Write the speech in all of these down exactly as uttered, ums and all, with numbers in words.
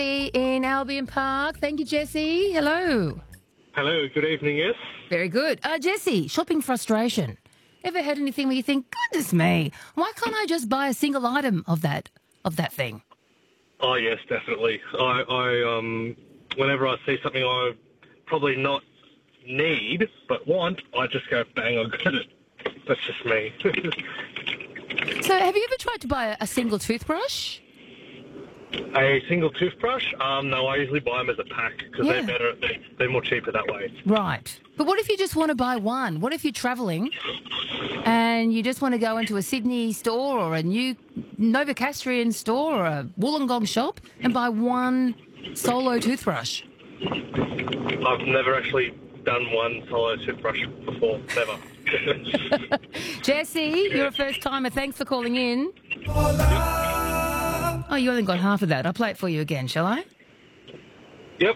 In Albion Park. Thank you, Jesse. Hello. Hello, good evening, yes. Very good. Uh, Jesse, shopping frustration. Ever had anything where you think, goodness me, why can't I just buy a single item of that of that thing? Oh, yes, definitely. I, I um, whenever I see something I probably not need but want, I just go, bang, I'll get it. That's just me. So have you ever tried to buy a, a single toothbrush? A single toothbrush? Um, no, I usually buy them as a pack because Yeah. they're better. They're, they're more cheaper that way. Right. But what if you just want to buy one? What if you're travelling and you just want to go into a Sydney store or a new Novocastrian store or a Wollongong shop and buy one solo toothbrush? I've never actually done one solo toothbrush before, never. Jesse, you're a first timer. Thanks for calling in. Oh, you only got half of that. I'll play it for you again, shall I? Yep.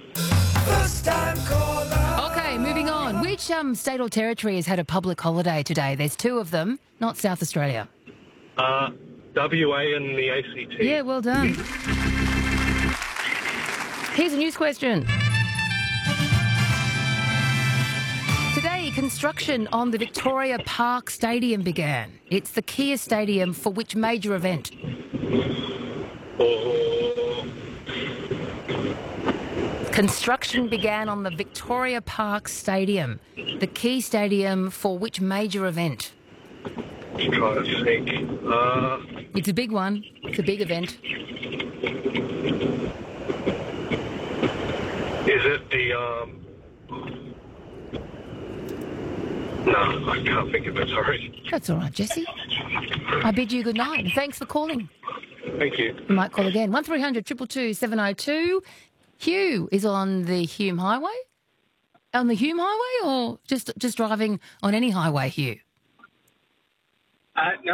Okay, moving on. Which um, state or territory has had a public holiday today? There's two of them, not South Australia. Uh, W A and the A C T. Yeah, well done. Here's a news question. Today, construction on the Victoria Park Stadium began. It's the Kia Stadium for which major event? Oh, Construction began on the Victoria Park Stadium, the Key Stadium for which major event? let's try to think. Uh, It's a big one. It's a big event. is it the, um... No, I can't think of it, sorry. That's all right, Jesse. I bid you good night. Thanks for calling. Thank you. You might call again. one three hundred two two two seven oh two. Hugh is on the Hume Highway. On the Hume Highway or just just driving on any highway, Hugh? Uh, no,